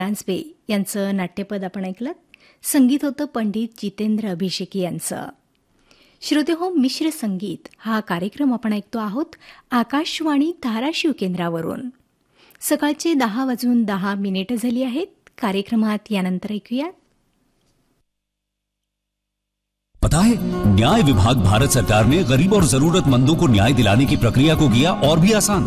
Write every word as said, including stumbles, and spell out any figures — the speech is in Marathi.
रांजबे यांचं नाट्यपद आपण ऐकलं. संगीत होतं पंडित जितेंद्र अभिषेकी यांचं. श्रोते हो, मिश्र संगीत हा कार्यक्रम आपण ऐकतो आहोत आकाशवाणी धाराशिव केंद्रावरून. सकाळचे दहा वाजून दहा मिनिटं झाली आहेत. कार्यक्रमात यानंतर ऐकूयात. पता है, न्याय विभाग भारत सरकार ने गरीब और जरूरतमंदों को न्याय दिलाने की प्रक्रिया को किया और भी आसान.